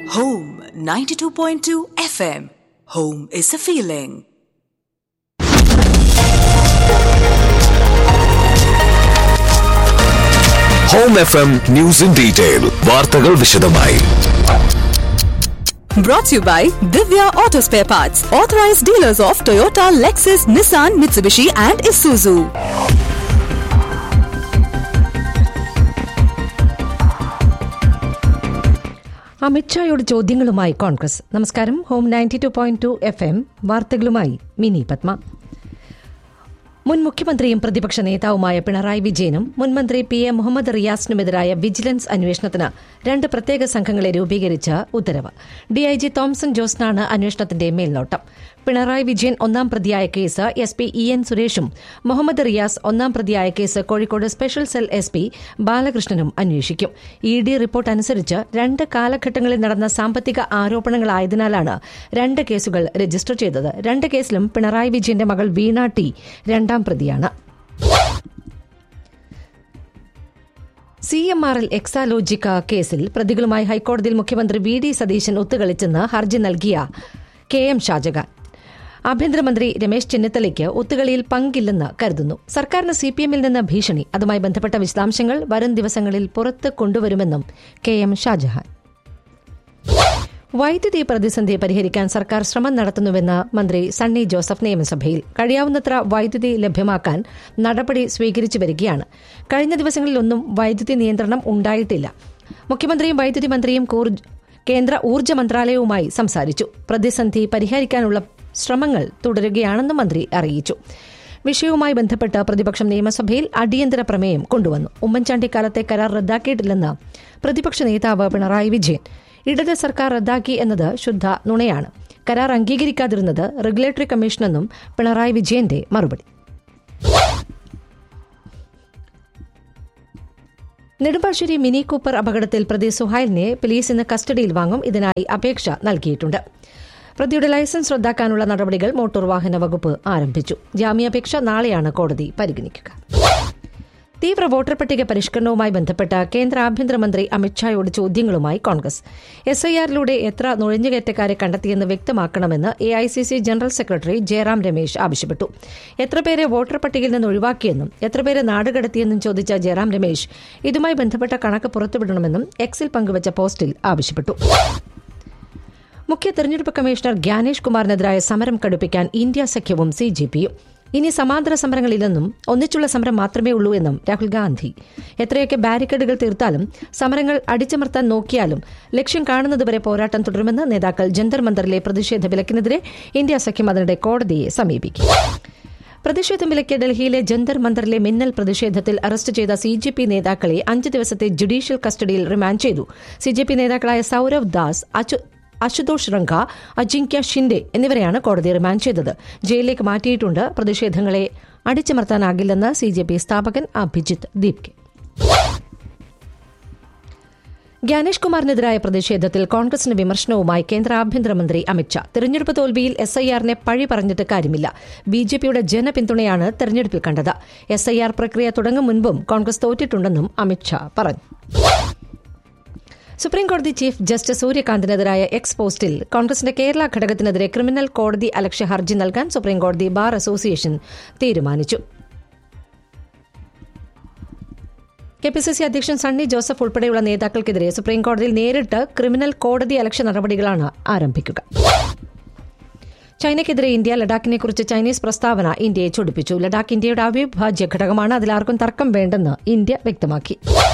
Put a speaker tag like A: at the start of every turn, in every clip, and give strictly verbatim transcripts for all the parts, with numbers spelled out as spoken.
A: Home ninety-two point two F M. Home is a feeling.
B: Home F M News in Detail. വാർത്തകൾ വിശദമായി.
A: Brought to you by Divya Auto Spare Parts, authorized dealers of Toyota, Lexus, Nissan, Mitsubishi and Isuzu.
C: അമിത്ഷായോട് ചോദ്യങ്ങളുമായി Congress. നമസ്കാരം. Home ninety two point two F M വാർത്തകളുമായി mini Padma. മുൻ മുഖ്യമന്ത്രിയും പ്രതിപക്ഷ നേതാവുമായ പിണറായി വിജയനും മുൻമന്ത്രി പി എ മുഹമ്മദ് റിയാസിനുമെതിരായ വിജിലൻസ് അന്വേഷണത്തിന് രണ്ട് പ്രത്യേക സംഘങ്ങളെ രൂപീകരിച്ച ഉത്തരവ്. ഡിഐജി തോംസൺ ജോസിനാണ് അന്വേഷണത്തിന്റെ മേൽനോട്ടം. പിണറായി വിജയൻ ഒന്നാം പ്രതിയായ case S P E N സുരേഷും മുഹമ്മദ് റിയാസ് ഒന്നാം പ്രതിയായ case Kozhikode special cell S P ബാലകൃഷ്ണനും അന്വേഷിക്കും. ഇ ഡി റിപ്പോർട്ട് അനുസരിച്ച് രണ്ട് കാലഘട്ടങ്ങളിൽ നടന്ന സാമ്പത്തിക ആരോപണങ്ങളായതിനാലാണ് രണ്ട് കേസുകൾ രജിസ്റ്റർ ചെയ്തത്. രണ്ട് കേസിലും പിണറായി വിജയന്റെ മകൾ വീണ ടി രണ്ടാം പ്രതിയാണ്. സി എം ആർ എൽ എക്സാലോജിക്ക കേസിൽ പ്രതികളുമായി ഹൈക്കോടതിയിൽ മുഖ്യമന്ത്രി വി ഡി സതീശൻ ഒത്തുകളിച്ചെന്ന് ഹർജി നൽകിയ കെ എം ഷാജഹാൻ ആഭ്യന്തരമന്ത്രി രമേശ് ചെന്നിത്തലയ്ക്ക് ഒത്തുകളിയിൽ പങ്കില്ലെന്ന് കരുതുന്നു. സർക്കാരിന് സി പി എമ്മിൽ നിന്ന് ഭീഷണി. അതുമായി ബന്ധപ്പെട്ട വിശദാംശങ്ങൾ വരും ദിവസങ്ങളിൽ പുറത്ത് കൊണ്ടുവരുമെന്നും കെ എം ഷാജഹാൻ. വൈദ്യുതി പ്രതിസന്ധി പരിഹരിക്കാൻ സർക്കാർ ശ്രമം നടത്തുന്നുവെന്ന് മന്ത്രി സണ്ണി ജോസഫ് നിയമസഭയിൽ. കഴിയാവുന്നത്ര വൈദ്യുതി ലഭ്യമാക്കാൻ നടപടി സ്വീകരിച്ചു വരികയാണ്. കഴിഞ്ഞ ദിവസങ്ങളിലൊന്നും വൈദ്യുതി നിയന്ത്രണം ഉണ്ടായിട്ടില്ല. മുഖ്യമന്ത്രിയും വൈദ്യുതി മന്ത്രിയും കേന്ദ്ര ഊർജ്ജ മന്ത്രാലയവുമായി സംസാരിച്ചു. പ്രതിസന്ധി പരിഹരിക്കാനുള്ള ശ്രമങ്ങൾ തുടരുകയാണെന്ന് മന്ത്രി അറിയിച്ചു. വിഷയവുമായി ബന്ധപ്പെട്ട് പ്രതിപക്ഷം നിയമസഭയിൽ അടിയന്തര പ്രമേയം കൊണ്ടുവന്നു. ഉമ്മൻചാണ്ടി കാലത്തെ കരാർ റദ്ദാക്കിയിട്ടില്ലെന്ന് പ്രതിപക്ഷ നേതാവ് പിണറായി വിജയൻ. ഇടത് സർക്കാർ റദ്ദാക്കി എന്നത് ശുദ്ധ നുണയാണ്. കരാർ അംഗീകരിക്കാതിരുന്നത് റെഗുലേറ്ററി കമ്മീഷനെന്നും പിണറായി വിജയന്റെ മറുപടി. നെടുമ്പാശ്ശേരി മിനി കൂപ്പർ അപകടത്തിൽ പ്രതി സുഹൈലിനെ പോലീസ് ഇന്ന് കസ്റ്റഡിയിൽ വാങ്ങും. ഇതിനായി അപേക്ഷ നൽകിയിട്ടുണ്ട്. പ്രതിയുടെ ലൈസൻസ് റദ്ദാക്കാനുള്ള നടപടികൾ മോട്ടോർ വാഹന വകുപ്പ് ആരംഭിച്ചു. ജാമ്യാപേക്ഷ നാളെയാണ് കോടതി പരിഗണിക്കുക. തീവ്ര വോട്ടർ പട്ടിക പരിഷ്കരണവുമായി ബന്ധപ്പെട്ട കേന്ദ്ര ആഭ്യന്തരമന്ത്രി അമിത്ഷായോട് ചോദ്യങ്ങളുമായി കോൺഗ്രസ്. എസ് ഐ ആറിലൂടെ എത്ര നുഴഞ്ഞുകയറ്റക്കാരെ കണ്ടെത്തിയെന്ന് വ്യക്തമാക്കണമെന്ന് A I C C general secretary Jayaram Ramesh ആവശ്യപ്പെട്ടു. എത്ര പേരെ വോട്ടർ പട്ടികയിൽ നിന്ന് ഒഴിവാക്കിയെന്നും എത്ര പേരെ നാടുകടത്തിയെന്നും ചോദിച്ച ജയറാം രമേശ് ഇതുമായി ബന്ധപ്പെട്ട കണക്ക് പുറത്തുവിടണമെന്നും എക്സിൽ പങ്കുവച്ച പോസ്റ്റിൽ ആവശ്യപ്പെട്ടു. മുഖ്യ തെരഞ്ഞെടുപ്പ് കമ്മീഷണർ ഗ്യാനേഷ് കുമാറിനെതിരായ സമരം കടുപ്പിക്കാൻ ഇന്ത്യ സഖ്യവും സി ജെ പിയും. ഇനി സമാന്തര സമരങ്ങളില്ലെന്നും ഒന്നിച്ചുള്ള സമരം മാത്രമേ ഉള്ളൂ എന്നും രാഹുൽ ഗാന്ധി. എത്രയൊക്കെ ബാരിക്കേഡുകൾ തീർത്താലും സമരങ്ങൾ അടിച്ചമർത്താൻ നോക്കിയാലും ലക്ഷ്യം കാണുന്നതുവരെ പോരാട്ടം തുടരുമെന്ന് നേതാക്കൾ. ജന്തർ മന്ദറിലെ പ്രതിഷേധ വിലക്കിനെതിരെ ഇന്ത്യ സഖ്യം അതിനിടെ കോടതിയെ സമീപിക്കും. പ്രതിഷേധം വിലക്കിയ ഡൽഹിയിലെ ജന്തർ മന്ദറിലെ മിന്നൽ പ്രതിഷേധത്തിൽ അറസ്റ്റ് ചെയ്ത സി ജെ പി നേതാക്കളെ അഞ്ച് ദിവസത്തെ ജുഡീഷ്യൽ കസ്റ്റഡിയിൽ റിമാൻഡ് ചെയ്തു. സി ജെ പി നേതാക്കളായ സൌരവ് ദാസ്, അശുതോഷ് റംഗ, അജിങ്ക്യ ഷിൻഡെ എന്നിവരെയാണ് കോടതി റിമാൻഡ് ചെയ്തത്. ജയിലിലേക്ക് മാറ്റിയിട്ടുണ്ട്. പ്രതിഷേധങ്ങളെ അടിച്ചമർത്താനാകില്ലെന്ന് സി ജെ പി സ്ഥാപകൻ അഭിജിത്ത് ദീപ്കെ. ഗ്യാനേഷ് കുമാറിനെതിരായ പ്രതിഷേധത്തിൽ കോൺഗ്രസിന് വിമർശനവുമായി കേന്ദ്ര ആഭ്യന്തരമന്ത്രി അമിത്ഷാ. തെരഞ്ഞെടുപ്പ് തോൽവിയിൽ എസ് ഐ ആറിനെ പഴി പറഞ്ഞിട്ട് കാര്യമില്ല. ബി ജെ പിയുടെ ജനപിന്തുണയാണ് തെരഞ്ഞെടുപ്പിൽ കണ്ടത്. എസ് ഐ ആർ പ്രക്രിയ തുടങ്ങും മുൻപും കോൺഗ്രസ് തോറ്റിട്ടുണ്ടെന്നും അമിത്ഷാ പറഞ്ഞു. സുപ്രീംകോടതി ചീഫ് ജസ്റ്റിസ് സൂര്യകാന്തിനെതിരായ എക്സ് പോസ്റ്റിൽ കോൺഗ്രസിന്റെ കേരള ഘടകത്തിനെതിരെ ക്രിമിനൽ കോടതി അലക്ഷ്യ ഹർജി നൽകാൻ സുപ്രീംകോടതി ബാർ അസോസിയേഷൻ തീരുമാനിച്ചു. കെ പി സി സി അധ്യക്ഷൻ സണ്ണി ജോസഫ് ഉൾപ്പെടെയുള്ള നേതാക്കൾക്കെതിരെ സുപ്രീംകോടതിയിൽ നേരിട്ട് ക്രിമിനൽ കോടതി അലക്ഷ്യ നടപടികളാണ് ആരംഭിക്കുക. ചൈനയ്ക്കെതിരെ ഇന്ത്യ ലഡാക്കിനെക്കുറിച്ച് ചൈനീസ് പ്രസ്താവന ഇന്ത്യയെ ചൊടിപ്പിച്ചു. ലഡാക്ക് ഇന്ത്യയുടെ അവിഭാജ്യ ഘടകമാണ്. അതിലാർക്കും തർക്കം വേണ്ടെന്ന് ഇന്ത്യ വ്യക്തമാക്കി.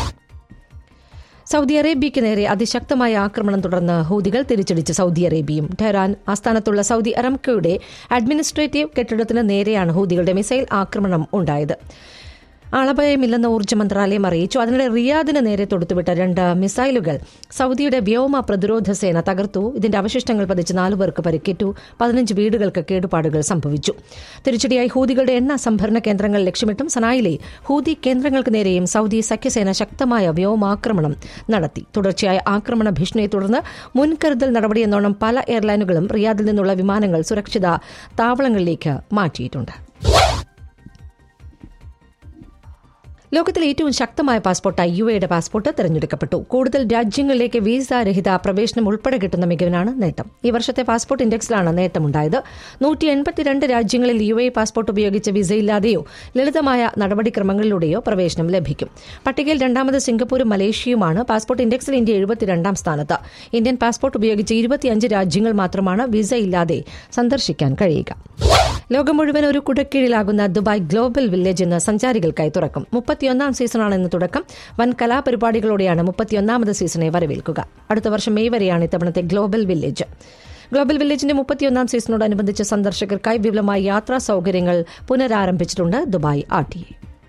C: സൌദി അറേബ്യയ്ക്ക് നേരെ അതിശക്തമായ ആക്രമണം തുടർന്ന് ഹൂതികൾ തിരിച്ചടിച്ച് സൌദി അറേബ്യയും. ടെഹ്റാൻ ആസ്ഥാനത്തുള്ള സൌദി അറംകോയുടെ അഡ്മിനിസ്ട്രേറ്റീവ് കെട്ടിടത്തിന് നേരെയാണ് ഹൂതികളുടെ മിസൈൽ ആക്രമണം ഉണ്ടായത്. ആളപായമില്ലെന്ന് ഊർജ്ജ മന്ത്രാലയം അറിയിച്ചു. അതിനിടെ റിയാദിന് നേരെ തൊടുത്തുവിട്ട രണ്ട് മിസൈലുകൾ സൌദിയുടെ വ്യോമ പ്രതിരോധ സേന തകർത്തു. ഇതിന്റെ അവശിഷ്ടങ്ങൾ പതിച്ച് നാലുപേർക്ക് പരിക്കേറ്റു. പതിനഞ്ച് വീടുകൾക്ക് കേടുപാടുകൾ സംഭവിച്ചു. തിരിച്ചടിയായി ഹൂതികളുടെ എണ്ണ സംഭരണ കേന്ദ്രങ്ങൾ ലക്ഷ്യമിട്ടും സനായിലെ ഹൂതി കേന്ദ്രങ്ങൾക്ക് നേരെയും സൌദി സഖ്യസേന ശക്തമായ വ്യോമാക്രമണം നടത്തി. തുടർച്ചയായ ആക്രമണ ഭീഷണിയെ തുടർന്ന് മുൻകരുതൽ നടപടിയെന്നോണം പല എയർലൈനുകളും റിയാദിൽ നിന്നുള്ള വിമാനങ്ങൾ സുരക്ഷിത താവളങ്ങളിലേക്ക് മാറ്റിയിട്ടുണ്ട്. ലോകത്തിലെ ഏറ്റവും ശക്തമായ പാസ്പോർട്ടായി യു എയുടെ പാസ്പോർട്ട് തെരഞ്ഞെടുക്കപ്പെട്ടു. കൂടുതൽ രാജ്യങ്ങളിലേക്ക് വിസ രഹിത പ്രവേശനം ഉൾപ്പെടെ കിട്ടുന്ന മികവിനാണ് നേട്ടം. ഈ വർഷത്തെ പാസ്പോർട്ട് ഇൻഡെക്സിലാണ് നേട്ടമുണ്ടായത്. നൂറ്റി എൺപത്തിരണ്ട് രാജ്യങ്ങളിൽ യു എ പാസ്പോർട്ട് ഉപയോഗിച്ച് വിസയില്ലാതെയോ ലളിതമായ നടപടിക്രമങ്ങളിലൂടെയോ പ്രവേശനം ലഭിക്കും. പട്ടികയിൽ രണ്ടാമത് സിംഗപ്പൂരും മലേഷ്യയുമാണ്. പാസ്പോർട്ട് ഇൻഡെക്സിൽ ഇന്ത്യ എഴുപത്തിരണ്ടാം സ്ഥാനത്ത്. ഇന്ത്യൻ പാസ്പോർട്ട് ഉപയോഗിച്ച് ഇരുപത്തിയഞ്ച് രാജ്യങ്ങൾ മാത്രമാണ് വിസ ഇല്ലാതെ സന്ദർശിക്കാൻ കഴിയുക. ലോകം മുഴുവൻ ഒരു കുടക്കീഴിലാകുന്ന ദുബായ് ഗ്ലോബൽ വില്ലേജ് ഇന്ന് സഞ്ചാരികൾക്കായി തുറക്കും. മുപ്പത്തിയൊന്നാം സീസണാണ് ഇന്ന് തുടക്കം. വൻ കലാപരിപാടികളോടെയാണ് മുപ്പത്തിയൊന്നാമത് സീസണെ വരവേൽക്കുക. അടുത്ത വർഷം മെയ് വരെയാണ് ഇത്തവണത്തെ ഗ്ലോബൽ വില്ലേജ്. ഗ്ലോബൽ വില്ലേജിന്റെ മുപ്പത്തിയൊന്നാം സീസണോടനുബന്ധിച്ച് സന്ദർശകർക്കായി വിപുലമായ യാത്രാ സൌകര്യങ്ങൾ പുനരാരംഭിച്ചിട്ടുണ്ട് ദുബായ് ആർ ടി എ.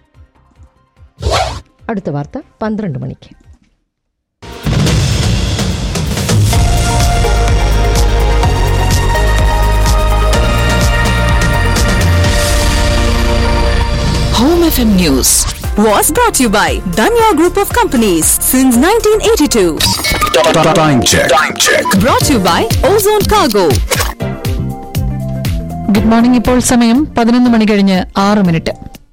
C: അടുത്ത വാർത്ത പന്ത്രണ്ട് മണിക്ക്.
A: Home F M News was brought to you by Danya Group of Companies since nineteen eighty-two.
B: Time check. Time check.
A: Brought to you by Ozone Cargo.
D: Good morning. ഇപ്പോൾ സമയം പതിനൊന്ന് മണി കഴിഞ്ഞ് ആറ് minute.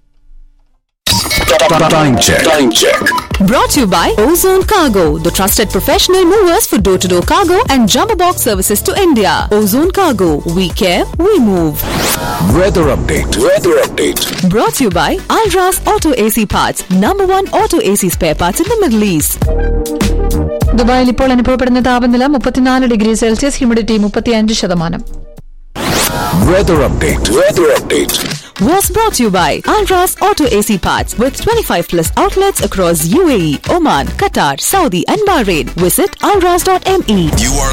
B: Time check. Time check.
A: Brought to you by Ozone Cargo, the trusted professional movers for door-to-door cargo and jumbo box services to India. Ozone Cargo, we care, we move.
B: Weather update. Weather update.
A: Brought to you by Alras Auto A C Parts, number one auto A C spare parts in the Middle East.
D: ദുബായിൽ ഇപ്പോൾ അനുഭവപ്പെടുന്ന താപനില മുപ്പത്തിനാല് degree Celsius, humidity മുപ്പത്തിയഞ്ച് ശതമാനം.
B: Weather update. Weather update.
A: Was brought to you by Alras Auto A C Parts with twenty-five plus outlets across U A E, Oman, Qatar, Saudi and Bahrain. Visit alras dot m e.
B: You are